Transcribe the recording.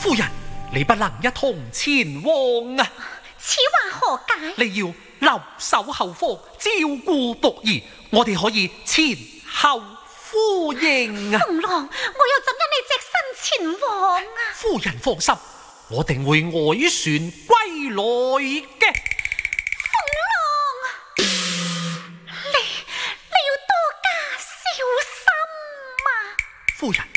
夫人，你不能一同前往啊！ 此話何解？ 你要留守後方，照顧僕兒，我哋可以前後呼應啊！ 鳳郎，我又怎因你隻身前往啊？ 夫人放心，我定會凱旋歸來嘅。 鳳郎，你要多加小心啊！ 夫人，